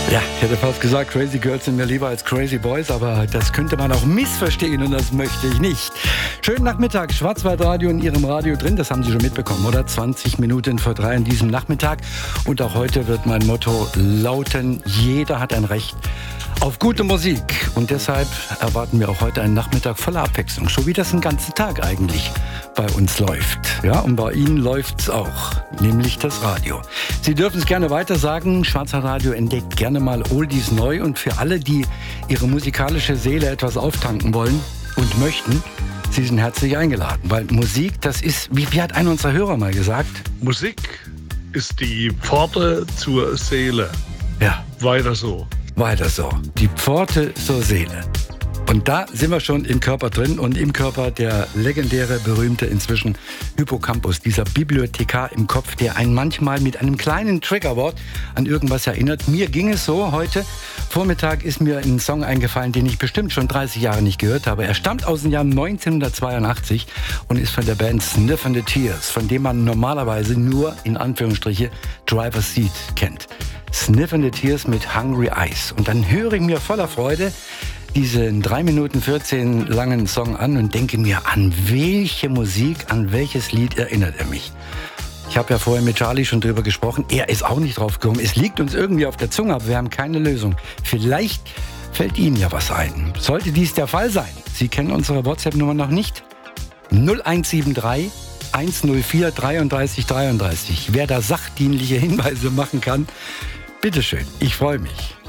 Ja, ich hätte fast gesagt, Crazy Girls sind mir lieber als Crazy Boys, aber das könnte man auch missverstehen und das möchte ich nicht. Schönen Nachmittag, Schwarzwaldradio in Ihrem Radio drin, das haben Sie schon mitbekommen, oder? 20 Minuten vor 3 an diesem Nachmittag. Und auch heute wird mein Motto lauten, jeder hat ein Recht auf gute Musik. Und deshalb erwarten wir auch heute einen Nachmittag voller Abwechslung, so wie das den ganzen Tag eigentlich bei uns läuft. Ja, und bei Ihnen läuft's auch, nämlich das Radio. Sie dürfen es gerne weiter sagen, Schwarzwaldradio entdeckt gerne mal Oldies neu. Und für alle, die ihre musikalische Seele etwas auftanken wollen und möchten, Sie sind herzlich eingeladen. Weil Musik, das ist, wie hat einer unserer Hörer mal gesagt? Musik ist die Pforte zur Seele. Ja. Weiter so. Weiter so. Die Pforte zur Seele. Und da sind wir schon im Körper drin und im Körper der legendäre, berühmte inzwischen Hippocampus, dieser Bibliothekar im Kopf, der einen manchmal mit einem kleinen Triggerwort an irgendwas erinnert. Mir ging es so heute. Vormittag ist mir ein Song eingefallen, den ich bestimmt schon 30 Jahre nicht gehört habe. Er stammt aus dem Jahr 1982 und ist von der Band Sniff and the Tears, von dem man normalerweise nur, in Anführungsstriche, Driver's Seat kennt. Sniff and the Tears mit Hungry Eyes. Und dann höre ich mir voller Freude diesen 3 Minuten 14 langen Song an und denke mir, an welche Musik, an welches Lied erinnert er mich? Ich habe ja vorhin mit Charlie schon drüber gesprochen, er ist auch nicht drauf gekommen. Es liegt uns irgendwie auf der Zunge, aber wir haben keine Lösung. Vielleicht fällt Ihnen ja was ein. Sollte dies der Fall sein, Sie kennen unsere WhatsApp-Nummer noch nicht? 0173 104 33 33. Wer da sachdienliche Hinweise machen kann, bitteschön, ich freue mich.